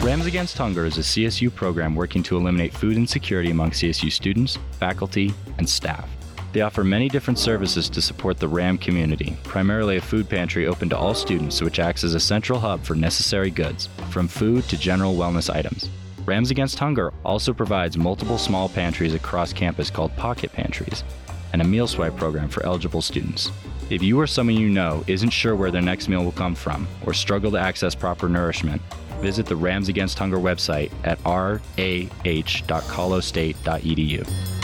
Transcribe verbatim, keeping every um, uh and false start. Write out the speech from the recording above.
Rams Against Hunger is a C S U program working to eliminate food insecurity among C S U students, faculty, and staff. They offer many different services to support the RAM community, primarily a food pantry open to all students which acts as a central hub for necessary goods, from food to general wellness items. Rams Against Hunger also provides multiple small pantries across campus called pocket pantries, and a meal swipe program for eligible students. If you or someone you know isn't sure where their next meal will come from or struggle to access proper nourishment, visit the Rams Against Hunger website at r a h dot colostate dot e d u.